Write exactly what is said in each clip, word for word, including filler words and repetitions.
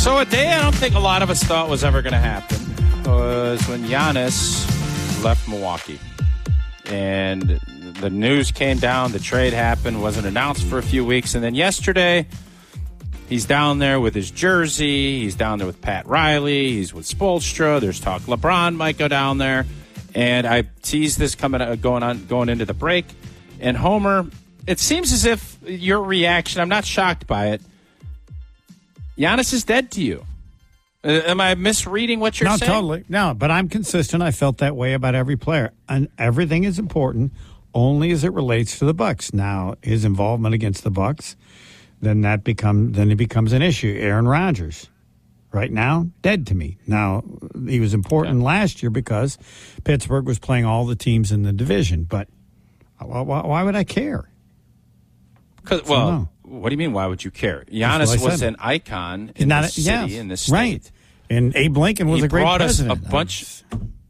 So a day I don't think a lot of us thought was ever going to happen was when Giannis left Milwaukee. And the news came down, the trade happened, wasn't announced for a few weeks. And then yesterday, he's down there with his jersey. He's down there with Pat Riley. He's with Spoelstra. There's talk LeBron might go down there. And I teased this coming uh, going on going into the break. And Homer, it seems as if your reaction, I'm not shocked by it. Giannis is dead to you. Uh, am I misreading what you're no, saying? No, totally. No, but I'm consistent. I felt that way about every player. And everything is important only as it relates to the Bucks. Now, his involvement against the Bucks, then that become then it becomes an issue. Aaron Rodgers, right now, dead to me. Now, he was important okay. last year because Pittsburgh was playing all the teams in the division. But why, why would I care? Because well. No. What do you mean, why would you care? Giannis was an icon in Not the a, city, yes, in the state. Right. And Abe Lincoln was he a great brought president. us a bunch.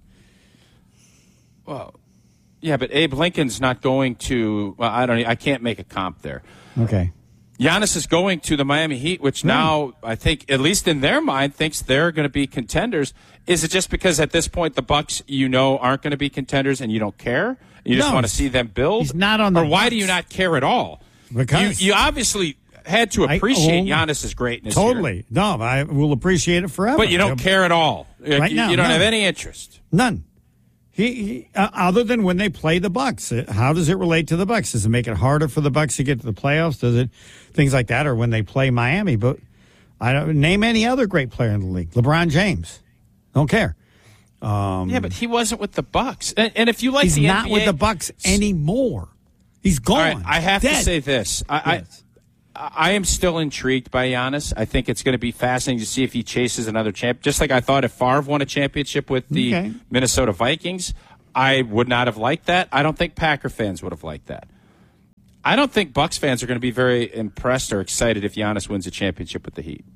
Well, yeah, but Abe Lincoln's not going to, well, I don't I can't make a comp there. Okay. Giannis is going to the Miami Heat, which now I think, at least in their mind, thinks they're going to be contenders. Is it just because at this point the Bucks, you know, aren't going to be contenders and you don't care? You just no, want to see them build? He's not on the Or why Bucks. do you not care at all? Because you, you obviously had to appreciate I, oh, Giannis's greatness. Totally. Here. No, I will appreciate it forever. But you don't care at all. Right you, now, you don't none. have any interest. None. He, he uh, other than when they play the Bucks. How does it relate to the Bucks? Does it make it harder for the Bucks to get to the playoffs? Does it things like that, or when they play Miami? But I don't name any other great player in the league. LeBron James. Don't care. Um, yeah, but he wasn't with the Bucks. And, and if you like he's the not N B A, with the Bucks anymore. He's gone. All right, I have Dead. to say this. I, yes. I I am still intrigued by Giannis. I think it's going to be fascinating to see if he chases another champ. Just like I thought if Favre won a championship with the okay. Minnesota Vikings, I would not have liked that. I don't think Packer fans would have liked that. I don't think Bucks fans are going to be very impressed or excited if Giannis wins a championship with the Heat.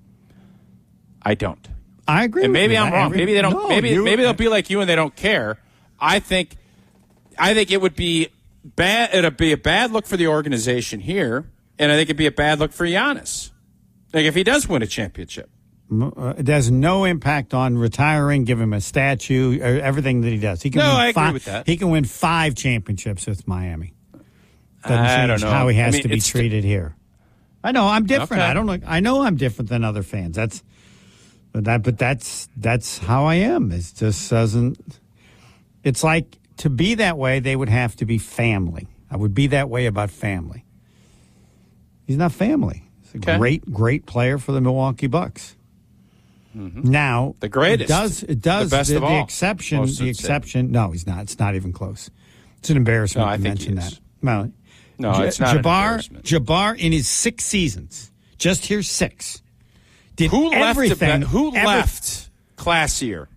I don't. I agree. And maybe with I'm you. wrong. Every, maybe they don't. no, maybe you, maybe they'll be like you and they don't care. I think. I think it would be bad. It'd be a bad look for the organization here, and I think it'd be a bad look for Giannis. Like if he does win a championship, uh, it has no impact on retiring. Give him a statue. Or everything that he does. He can. No, win I agree five, with that. He can win five championships with Miami. Doesn't I change don't know how he has I mean, to be treated here. I know I'm different. Okay. I don't know. I know I'm different than other fans. That's. But that, but that's that's how I am. It just doesn't. It's like to be that way, they would have to be family. I would be that way about family. He's not family. He's a okay. great, great player for the Milwaukee Bucks. Mm-hmm. Now the greatest. It does it does the, best the, of the all, exception? Most The exception? Say. No, he's not. It's not even close. It's an embarrassment no, I to think mention he is. that. No, no, J- it's not. Jabbar, an embarrassment. Jabbar in his six seasons, just here six. Did who left? everything, Be- who ever, left classier?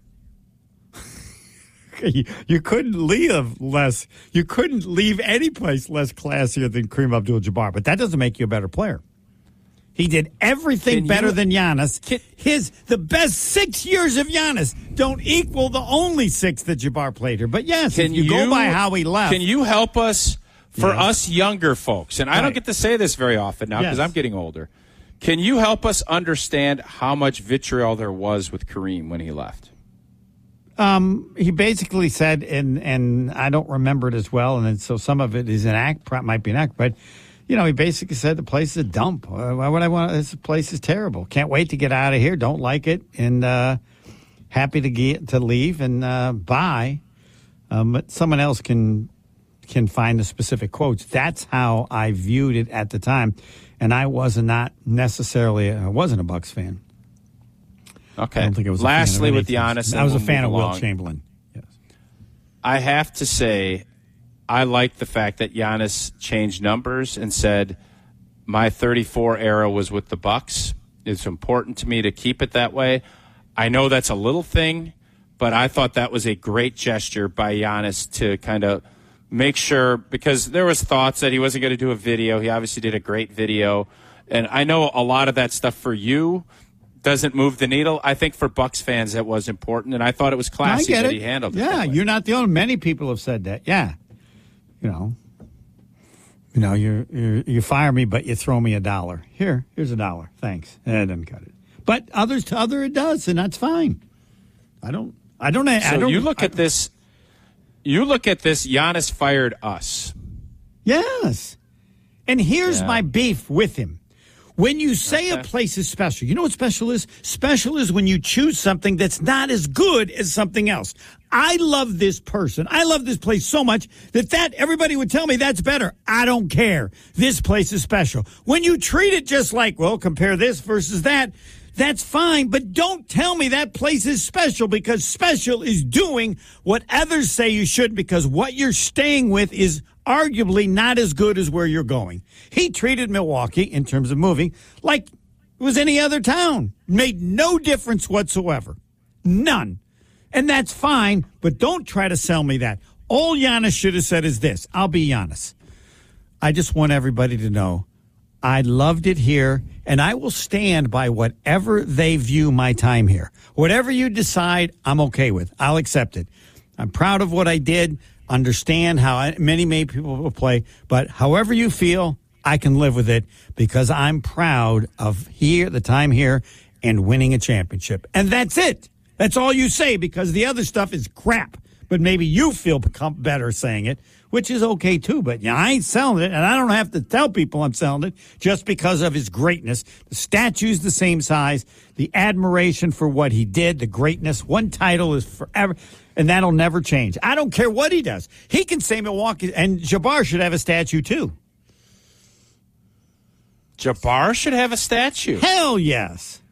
You, you couldn't leave less. You couldn't leave any place less classier than Kareem Abdul-Jabbar, but that doesn't make you a better player. He did everything Can better you, than Giannis. Can, His the best six years of Giannis don't equal the only six that Jabbar played here. But yes, if you, you go by how he left, can you help us for yes. us younger folks? And I right. don't get to say this very often now because yes. I'm getting older. Can you help us understand how much vitriol there was with Kareem when he left? Um, he basically said, and and I don't remember it as well, and then, so some of it is an act, might be an act, but you know, he basically said the place is a dump. Why would I want? This place is terrible. Can't wait to get out of here. Don't like it, and uh, happy to get to leave and uh, bye. Um, but someone else can can find the specific quotes. That's how I viewed it at the time. And I was not necessarily, I wasn't a Bucks fan. Okay. I don't think it was. Lastly, a fan with Giannis, I was we'll a fan of along. Wilt Chamberlain. Yes. I have to say, I like the fact that Giannis changed numbers and said, "My thirty-four era was with the Bucks. It's important to me to keep it that way." I know that's a little thing, but I thought that was a great gesture by Giannis to kind of make sure, because there was thoughts that he wasn't going to do a video. He obviously did a great video. And I know a lot of that stuff for you doesn't move the needle. I think for Bucks fans that was important, and I thought it was classy that it. he handled it. Yeah, you're not the only. Many people have said that. Yeah, you know, you know, you you you fire me, but you throw me a dollar. Here, here's a dollar. Thanks. Eh, it doesn't cut it. But others to other it does, and that's fine. I don't. I don't. I So don't. you look I, at this. You look at this. Giannis fired us. Yes. And here's Yeah. my beef with him. When you say Okay. a place is special, you know what special is? Special is when you choose something that's not as good as something else. I love this person. I love this place so much that that everybody would tell me that's better. I don't care. This place is special. When you treat it just like, well, compare this versus that, that's fine, but don't tell me that place is special, because special is doing what others say you should, because what you're staying with is arguably not as good as where you're going. He treated Milwaukee, in terms of moving, like it was any other town. Made no difference whatsoever. None. And that's fine, but don't try to sell me that. All Giannis should have said is this. I'll be Giannis. I just want everybody to know I loved it here, and I will stand by whatever they view my time here. Whatever you decide, I'm okay with. I'll accept it. I'm proud of what I did, understand how I, many, many people will play, but however you feel, I can live with it, because I'm proud of here, the time here, and winning a championship. And that's it. That's all you say, because the other stuff is crap. But maybe you feel become better saying it, which is okay too. But yeah, I ain't selling it, and I don't have to tell people I'm selling it just because of his greatness. The statue's the same size, the admiration for what he did, the greatness. One title is forever, and that'll never change. I don't care what he does. He can say Milwaukee, and Jabbar should have a statue too. Jabbar should have a statue. Hell yes.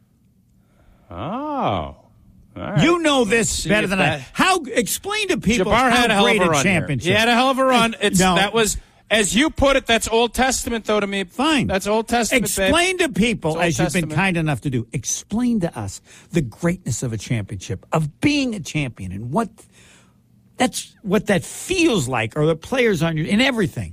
Oh. All right. You know this See better if than that- I. How explain to people Jabbar how had a hell great of a a run here. championship. He had a hell of a run. It's No. that was, as you put it, that's Old Testament though to me. Fine. That's Old Testament. Explain babe. to people, It's Old as you've been Testament. kind enough to do, explain to us the greatness of a championship, of being a champion, and what that's what that feels like, or the players on you, and everything.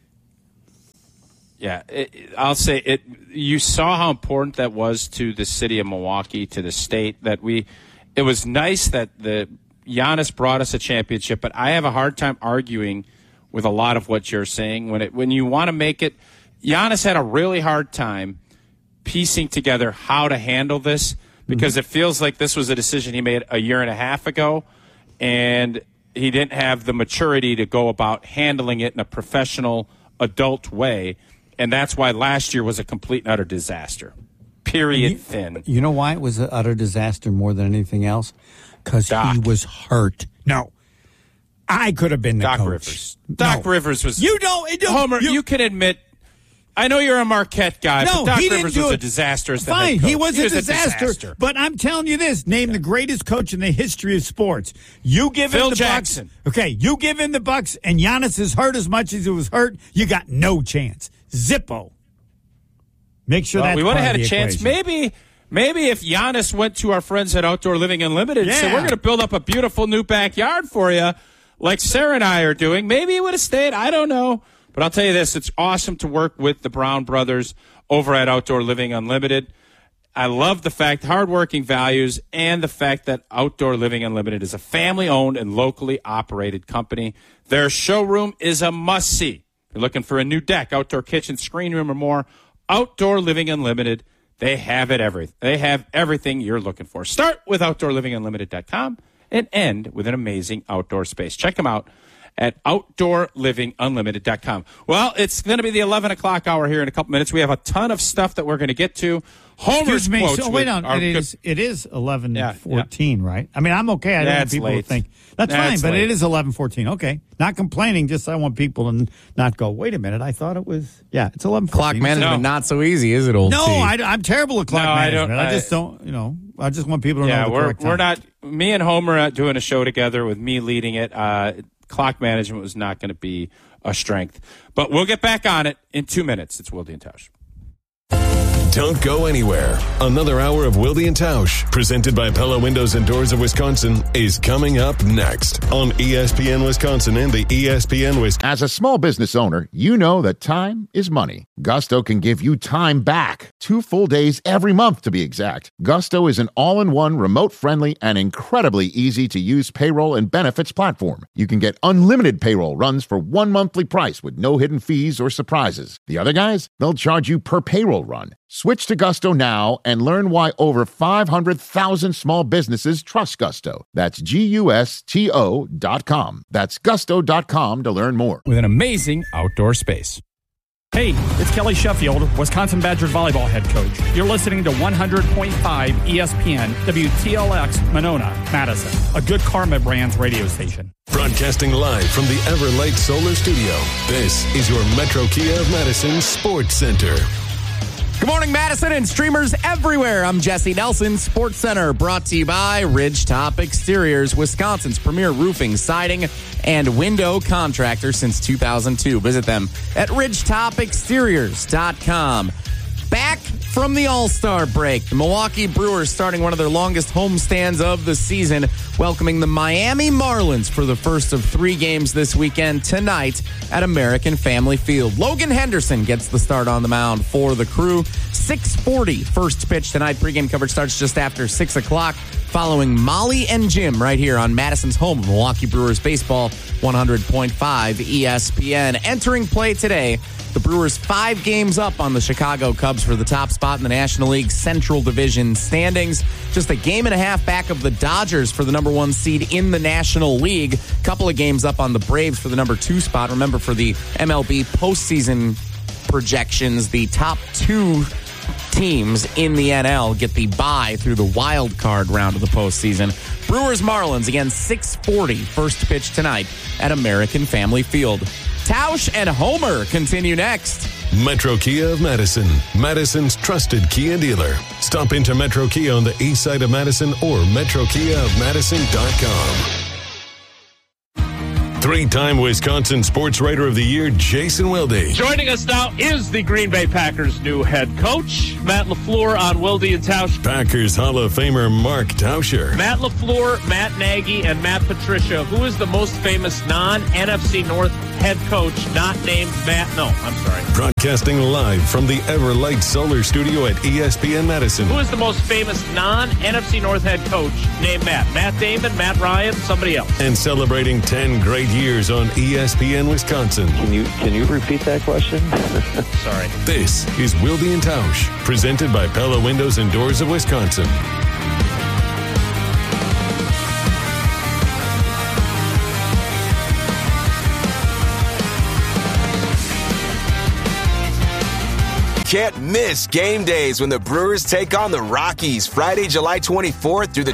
Yeah, it, I'll say it. You saw how important that was to the city of Milwaukee, to the state. That we, it was nice that the Giannis brought us a championship, but I have a hard time arguing with a lot of what you're saying. When it when you want to make it, Giannis had a really hard time piecing together how to handle this, because mm-hmm. it feels like this was a decision he made a year and a half ago, and he didn't have the maturity to go about handling it in a professional, adult way. And that's why last year was a complete and utter disaster. Period. You, thin. You know why it was an utter disaster more than anything else? Because he was hurt. No. I could have been the Doc coach. Rivers. Doc no. Rivers was. You don't. It don't Homer, you, you can admit. I know you're a Marquette guy, no, but Doc he didn't Rivers do was it. a disaster as the Fine, head coach. he was, he a, was disaster, a disaster. But I'm telling you this: name yeah. the greatest coach in the history of sports. You give Phil him the Jackson. Bucks. Okay, you give him the Bucks, and Giannis is hurt as much as he was hurt. You got no chance. Zippo. Make sure well, that we would have had a chance. Equation. Maybe, maybe if Giannis went to our friends at Outdoor Living Unlimited yeah. and said, "We're going to build up a beautiful new backyard for you," like Sarah and I are doing, maybe he would have stayed. I don't know. But I'll tell you this, it's awesome to work with the Brown brothers over at Outdoor Living Unlimited. I love the fact, hardworking values, and the fact that Outdoor Living Unlimited is a family-owned and locally operated company. Their showroom is a must-see. If you're looking for a new deck, outdoor kitchen, screen room, or more, Outdoor Living Unlimited, they have it everything. They have everything you're looking for. Start with outdoor living unlimited dot com and end with an amazing outdoor space. Check them out at outdoor living unlimited dot com. Well, it's going to be the eleven o'clock hour here in a couple minutes. We have a ton of stuff that we're going to get to. Homer's Excuse me. quotes So wait on. are It good. is. It is eleven Yeah, fourteen, yeah. right? I mean, I'm okay. I don't want That's people late. to think that's, That's fine, but late. it is eleven fourteen. Okay, not complaining. Just I want people to not go. Wait a minute. I thought it was. Yeah, it's eleven fourteen. Clock management No. not so easy, is it, old No, T? I, I'm terrible at clock No, I don't- management. I, I- just don't. You know, I just want people to Yeah, know the we're correct we're time. not. Me and Homer are doing a show together with me leading it. Uh, clock management was not going to be a strength, but we'll get back on it in two minutes. It's Wilde and Tausch. Don't go anywhere. Another hour of Wilde and Tausch, presented by Pella Windows and Doors of Wisconsin, is coming up next on E S P N Wisconsin and the E S P N Wisconsin. As a small business owner, you know that time is money. Gusto can give you time back. Two full days every month, to be exact. Gusto is an all-in-one, remote-friendly, and incredibly easy-to-use payroll and benefits platform. You can get unlimited payroll runs for one monthly price with no hidden fees or surprises. The other guys, they'll charge you per payroll run. Switch to Gusto now and learn why over five hundred thousand small businesses trust Gusto. That's G U S T O dot com. That's gusto dot com to learn more. With an amazing outdoor space. Hey, it's Kelly Sheffield, Wisconsin Badgers volleyball head coach. You're listening to one hundred point five E S P N W T L X Monona, Madison, a good Karma Brands radio station. Broadcasting live from the Everlight Solar Studio, this is your Metro Kia of Madison Sports Center. Good morning, Madison and streamers everywhere. I'm Jesse Nelson, Sports Center, brought to you by Ridgetop Exteriors, Wisconsin's premier roofing, siding, and window contractor since two thousand two. Visit them at ridgetop exteriors dot com. Back from the All-Star break, the Milwaukee Brewers starting one of their longest homestands of the season, welcoming the Miami Marlins for the first of three games this weekend tonight at American Family Field. Logan Henderson gets the start on the mound for the Crew. six forty first pitch tonight. Pregame coverage starts just after six o'clock, following Molly and Jim right here on Madison's home of Milwaukee Brewers baseball, one hundred point five E S P N. Entering play today, the Brewers five games up on the Chicago Cubs for the top spot in the National League Central Division standings. Just a game and a half back of the Dodgers for the number one seed in the National League. Couple of games up on the Braves for the number two spot. Remember, for the M L B postseason projections, the top two teams in the N L get the bye through the wild card round of the postseason. Brewers Marlins again, six forty first pitch tonight at American Family Field. Tausch and Homer continue next. Metro Kia of Madison, Madison's trusted Kia dealer. Stop into Metro Kia on the east side of Madison or metro kia of madison dot com. Three-time Wisconsin Sports Writer of the Year, Jason Wilde. Joining us now is the Green Bay Packers' new head coach, Matt LaFleur, on Wilde and Tausch. Packers Hall of Famer Mark Tauscher. Matt LaFleur, Matt Nagy, and Matt Patricia. Who is the most famous non-N F C North head coach not named Matt? No, I'm sorry. Broadcasting live from the Everlight Solar Studio at E S P N Madison. Who is the most famous non-N F C North head coach named Matt? Matt Damon, Matt Ryan, somebody else. And celebrating ten great years on E S P N Wisconsin. Can you can you repeat that question? Sorry. This is Wilde and Tausch, presented by Pella Windows and Doors of Wisconsin. Can't miss game days when the Brewers take on the Rockies Friday, July twenty-fourth through the